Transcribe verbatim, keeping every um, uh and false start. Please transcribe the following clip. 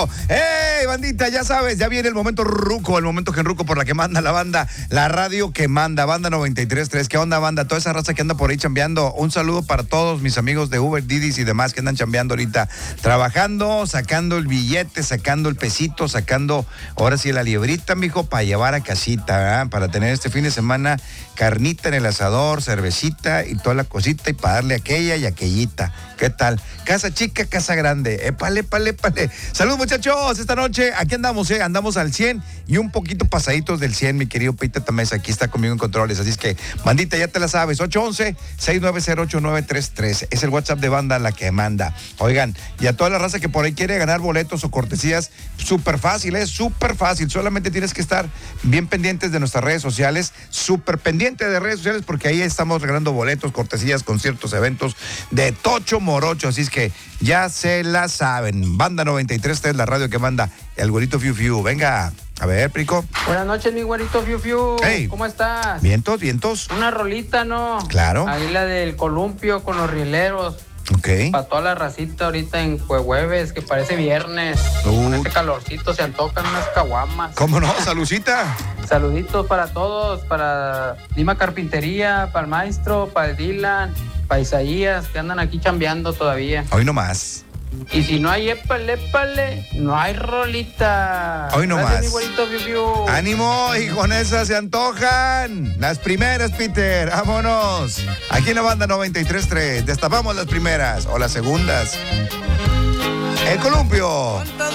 ¡Hey, bandita! Ya sabes, ya viene el momento ruco, el momento genruco por la que manda la banda, la radio que manda, Banda noventa y tres punto tres. ¿Qué onda, banda? Toda esa raza que anda por ahí chambeando. Un saludo para todos mis amigos de Uber, Didis y demás que andan chambeando ahorita, trabajando, sacando el billete, sacando el pesito, sacando, ahora sí, la liebrita, mijo, para llevar a casita, ¿verdad? Para tener este fin de semana carnita en el asador, cervecita y toda la cosita y para darle aquella y aquellita. ¿Qué tal? Casa chica, casa grande. Épale, épale, épale. Salud, muchachos. Esta noche aquí andamos, ¿eh? Andamos al cien y un poquito pasaditos del cien, mi querido Peter Tamés. Aquí está conmigo en controles. Así es que, bandita, ya te la sabes. ocho once, seis nueve cero, ocho nueve tres tres. Es el WhatsApp de banda la que manda. Oigan, y a toda la raza que por ahí quiere ganar boletos o cortesías, súper fácil, es súper fácil. Solamente tienes que estar bien pendientes de nuestras redes sociales, súper pendiente de redes sociales, porque ahí estamos regalando boletos, cortesías, conciertos, eventos de Tocho Morocho. Así es que ya se la saben. Banda noventa y tres punto tres, la radio que manda el güerito Fiu Fiu. Venga, a ver, Prico. Buenas noches, mi güerito Fiu Fiu. Hey. ¿Cómo estás? Vientos, vientos. Una rolita, ¿no? Claro. Ahí la del columpio con los rieleros. Ok. Para toda la racita ahorita en jueves, que parece viernes. Uh. Con este calorcito se antojan unas caguamas. ¿Cómo no? Salucita. Saluditos para todos, para Lima Carpintería, para el maestro, para el Dylan, para Isaías, que andan aquí chambeando todavía. Hoy no más. Y si no hay épale, épale, no hay rolita. Hoy no Gracias, más. mi güerito Fiu Fiu. ¡Ánimo! Y con esas se antojan. Las primeras, Peter. ¡Vámonos! Aquí en la banda noventa y tres punto tres. Destapamos las primeras o las segundas. El columpio.